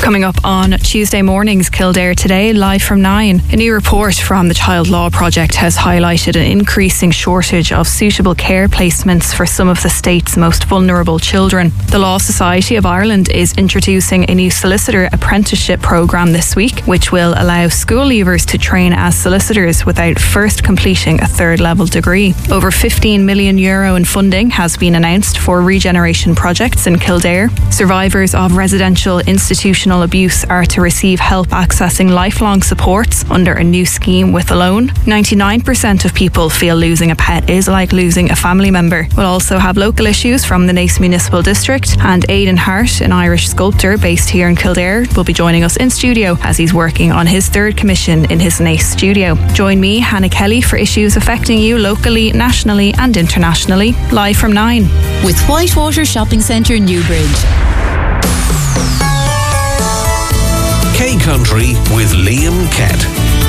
Coming up on Tuesday mornings, Kildare Today, live from 9. A new report from the Child Law Project has highlighted an increasing shortage of suitable care placements for some of the state's most vulnerable children. The Law Society of Ireland is introducing a new solicitor apprenticeship programme this week, which will allow school leavers to train as solicitors without first completing a third-level degree. Over €15 million in funding has been announced for regeneration projects in Kildare. Survivors of residential institutional abuse are to receive help accessing lifelong supports under a new scheme with a loan. 99% of people feel losing a pet is like losing a family member. We'll also have local issues from the Naas Municipal District, and Aidan Hart, an Irish sculptor based here in Kildare, will be joining us in studio as he's working on his third commission in his Naas studio. Join me, Hannah Kelly, for issues affecting you locally, nationally and internationally, live from 9. With Whitewater Shopping Centre, Newbridge. K Country with Liam Kett.